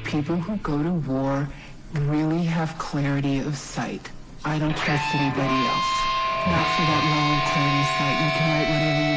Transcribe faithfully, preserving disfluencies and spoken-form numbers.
people who go to war really have clarity of sight. I don't trust anybody else. Not for that level of clarity of sight. You can write whatever you